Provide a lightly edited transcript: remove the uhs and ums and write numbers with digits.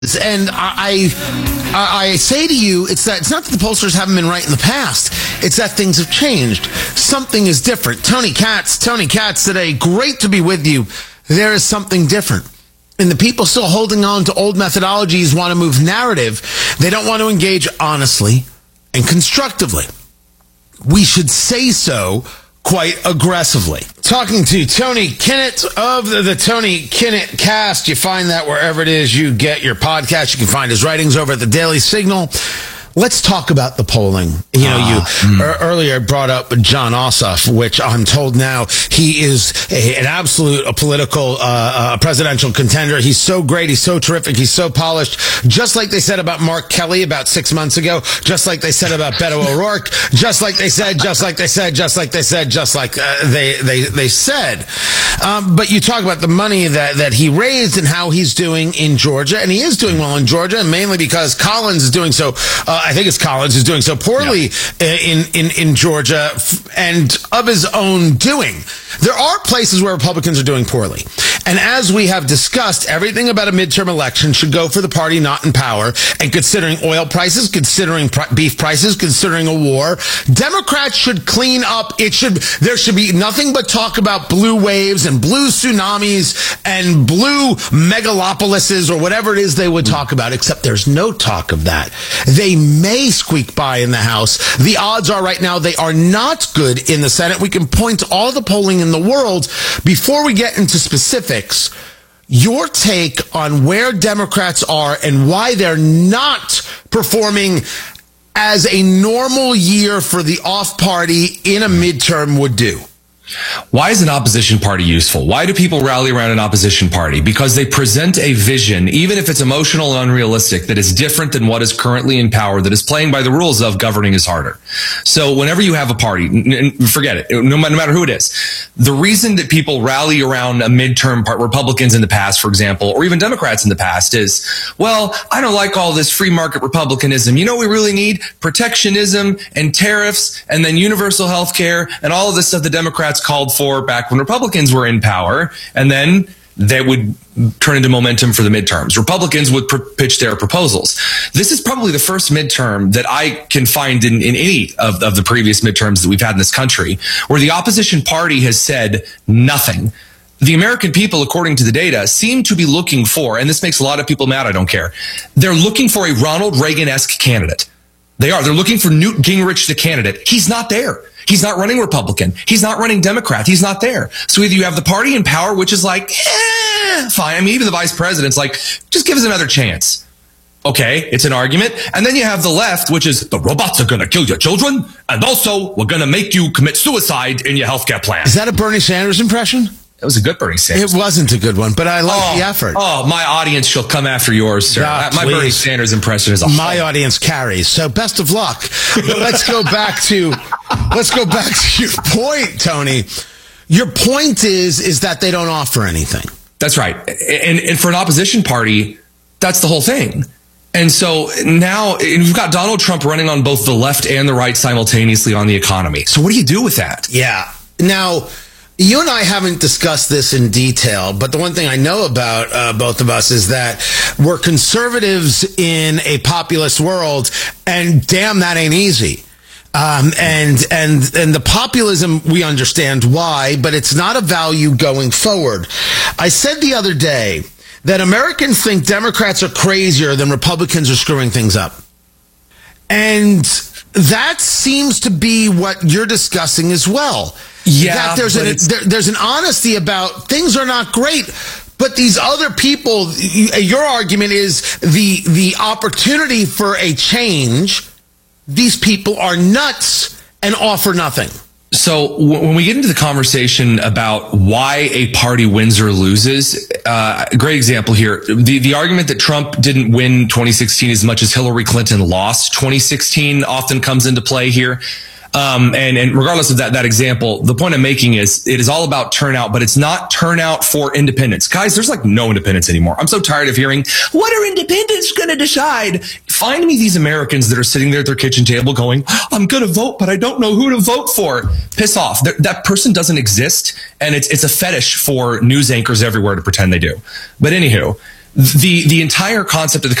And I say to you, it's not that the pollsters haven't been right in the past. It's that things have changed. Something is different. Tony Katz today, great to be with you. There is something different. And the people still holding on to old methodologies want to move narrative. They don't want to engage honestly and constructively. We should say so quite aggressively. Talking to Tony Kinnett of the Tony Kinnett Cast. You find that wherever it is you get your podcast. You can find his writings over at the Daily Signal. Let's talk about the polling. Earlier brought up Jon Ossoff, which I'm told now he is an absolute political presidential contender. He's so great. He's so terrific. He's so polished. Just like they said about Mark Kelly about 6 months ago. Just like they said about Beto O'Rourke. Just like they said. But you talk about the money that he raised and how he's doing in Georgia, and he is doing well in Georgia, and mainly because Collins is doing so. I think it's Collins is doing so poorly in Georgia and of his own doing. There are places where Republicans are doing poorly. And as we have discussed, everything about a midterm election should go for the party not in power. And considering oil prices, considering beef prices, considering a war, Democrats should clean up. There should be nothing but talk about blue waves and blue tsunamis and blue megalopolises or whatever it is they would talk about, except there's no talk of that. They may squeak by in the House. The odds are right now they are not good in the Senate. We can point to all the polling in the world. Before we get into specifics, your take on where Democrats are and why they're not performing as a normal year for the off party in a midterm would do. Why is an opposition party useful? Why do people rally around an opposition party? Because they present a vision, even if it's emotional and unrealistic, that is different than what is currently in power, that is playing by the rules of governing is harder. So whenever you have a party, forget it, no matter who it is, the reason that people rally around a midterm part, Republicans in the past, for example, or even Democrats in the past is, well, I don't like all this free market republicanism. You know what we really need? Protectionism and tariffs and then universal health care and all of this stuff the Democrats called for back when Republicans were in power, and then they would turn into momentum for the midterms. Republicans would pitch their proposals. This is probably the first midterm that I can find in any of the previous midterms that we've had in this country where the opposition party has said nothing. The American people, according to the data, seem to be looking for, and this makes a lot of people mad, I don't care, they're looking for a Ronald Reagan-esque candidate. They're looking for Newt Gingrich, the candidate. He's not there. He's not running Republican. He's not running Democrat. He's not there. So either you have the party in power, which is like, fine. I mean, even the vice president's like, just give us another chance. Okay, it's an argument. And then you have the left, which is the robots are going to kill your children. And also, we're going to make you commit suicide in your healthcare plan. Is that a Bernie Sanders impression? It was a good Bernie Sanders. It wasn't a good one, but I like the effort. Oh, my audience shall come after yours, sir. My Bernie Sanders impression is my audience carries. So best of luck. But let's go back to your point, Tony. Your point is that they don't offer anything. That's right. And for an opposition party, that's the whole thing. And so now you've got Donald Trump running on both the left and the right simultaneously on the economy. So what do you do with that? Yeah. Now, you and I haven't discussed this in detail, but the one thing I know about both of us is that we're conservatives in a populist world, and damn, that ain't easy. And the populism, we understand why, but it's not a value going forward. I said the other day that Americans think Democrats are crazier than Republicans are screwing things up. And that seems to be what you're discussing as well. Yeah, that there's an honesty about things are not great, but these other people, your argument is the opportunity for a change. These people are nuts and offer nothing. So when we get into the conversation about why a party wins or loses, a great example here, the argument that Trump didn't win 2016 as much as Hillary Clinton lost 2016 often comes into play here. And regardless of that example, the point I'm making is it is all about turnout, but it's not turnout for independents. Guys, there's like no independents anymore. I'm so tired of hearing, what are independents going to decide? Find me these Americans that are sitting there at their kitchen table going, I'm going to vote, but I don't know who to vote for. Piss off. That person doesn't exist. And it's a fetish for news anchors everywhere to pretend they do. But anywho, the entire concept of the